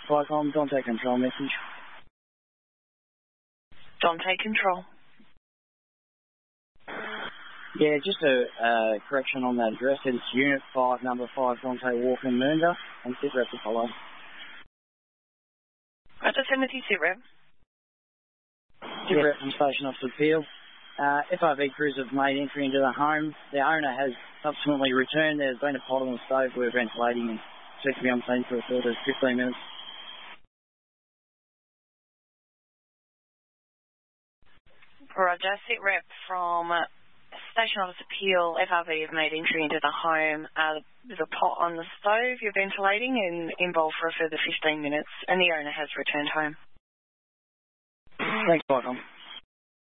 Vicom, Dante Control message. Dante Control. Yeah, just a correction on that address. It's Unit 5, Number 5, Dante Walker, Moonda, and sit rep to follow. Right, just send it to sit rep. Sit rep from Station Officer Peel. FRV crews have made entry into the home. The owner has subsequently returned. There's been a pot on the stove. We're ventilating and check to be on scene for a further 15 minutes. Roger, sit rep from Station Officer Peel. FRV have made entry into the home. There's a pot on the stove. You're ventilating and involved for a further 15 minutes, and the owner has returned home. Thanks, Vicom.